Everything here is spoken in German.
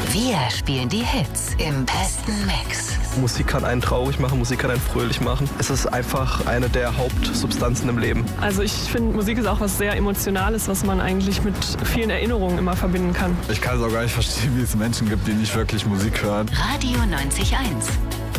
Wir spielen die Hits im besten Mix. Musik kann einen traurig machen, Musik kann einen fröhlich machen. Es ist einfach eine der Hauptsubstanzen im Leben. Also ich finde, Musik ist auch was sehr Emotionales, was man eigentlich mit vielen Erinnerungen immer verbinden kann. Ich kann es auch gar nicht verstehen, wie es Menschen gibt, die nicht wirklich Musik hören. Radio 90.1